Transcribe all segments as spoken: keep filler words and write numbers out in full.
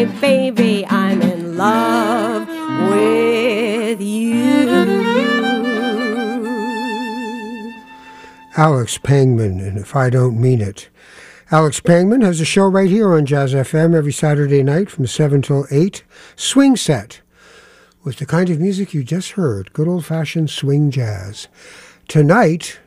my baby, I'm in love with you. Alex Pangman, and If I Don't Mean It. Alex Pangman has a show right here on Jazz F M every Saturday night from seven till eight. Swing Set, with the kind of music you just heard, good old-fashioned swing jazz. Tonight,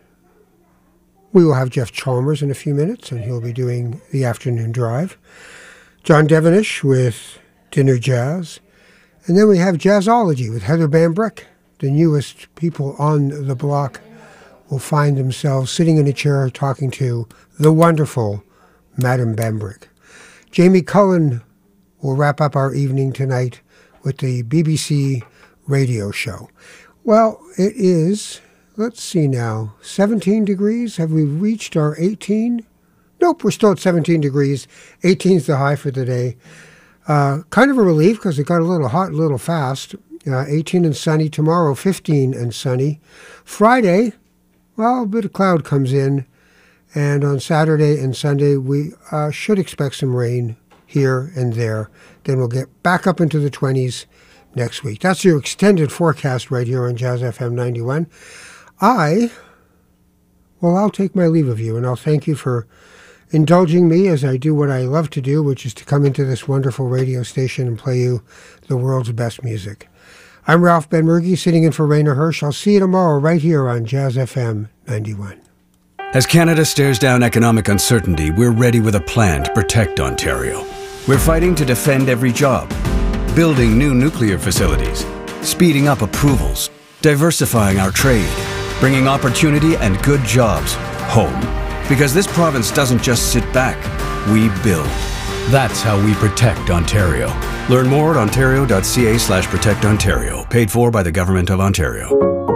we will have Jeff Chalmers in a few minutes, and he'll be doing the afternoon drive. John Devenish with Dinner Jazz. And then we have Jazzology with Heather Bambrick. The newest people on the block will find themselves sitting in a chair talking to the wonderful Madam Bambrick. Jamie Cullen will wrap up our evening tonight with the B B C radio show. Well, it is, let's see now, seventeen degrees. Have we reached our eighteen? Nope, we're still at seventeen degrees. eighteen is the high for the day. Uh, kind of a relief because it got a little hot, a little fast. Uh, eighteen and sunny tomorrow, fifteen and sunny. Friday, well, a bit of cloud comes in. And on Saturday and Sunday, we uh, should expect some rain here and there. Then we'll get back up into the twenties next week. That's your extended forecast right here on Jazz F M ninety-one. I, well, I'll take my leave of you, and I'll thank you for indulging me as I do what I love to do, which is to come into this wonderful radio station and play you the world's best music. I'm Ralph Benmergui, sitting in for Raina Hirsch. I'll see you tomorrow right here on Jazz F M ninety-one. As Canada stares down economic uncertainty, we're ready with a plan to protect Ontario. We're fighting to defend every job, building new nuclear facilities, speeding up approvals, diversifying our trade, bringing opportunity and good jobs home. Because this province doesn't just sit back, we build. That's how we protect Ontario. Learn more at ontario.ca slash protect Ontario. Paid for by the Government of Ontario.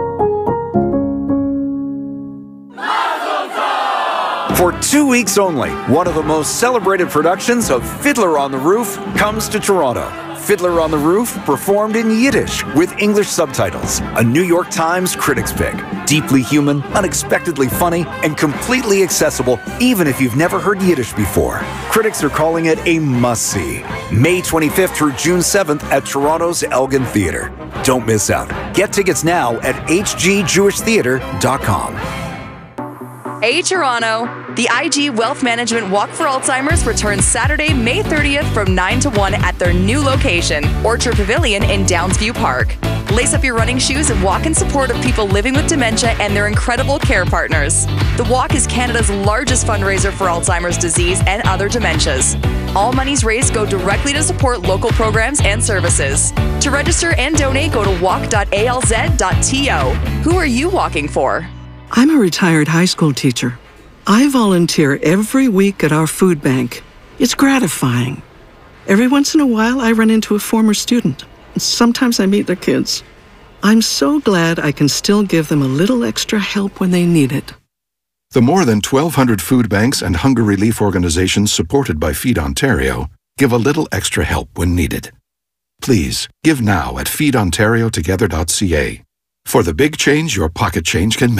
For two weeks only, one of the most celebrated productions of Fiddler on the Roof comes to Toronto. Fiddler on the Roof, performed in Yiddish with English subtitles. A New York Times critics pick. Deeply human, unexpectedly funny, and completely accessible even if you've never heard Yiddish before. Critics are calling it a must-see. May twenty-fifth through June seventh at Toronto's Elgin Theatre. Don't miss out. Get tickets now at h g jewish theatre dot com. Hey Toronto! The I G Wealth Management Walk for Alzheimer's returns Saturday, May thirtieth from nine to one at their new location, Orchard Pavilion in Downsview Park. Lace up your running shoes and walk in support of people living with dementia and their incredible care partners. The walk is Canada's largest fundraiser for Alzheimer's disease and other dementias. All monies raised go directly to support local programs and services. To register and donate, go to walk dot a l z dot t o. Who are you walking for? I'm a retired high school teacher. I volunteer every week at our food bank. It's gratifying. Every once in a while, I run into a former student. Sometimes I meet their kids. I'm so glad I can still give them a little extra help when they need it. The more than twelve hundred food banks and hunger relief organizations supported by Feed Ontario give a little extra help when needed. Please, give now at feed ontario together dot c a. For the big change your pocket change can make.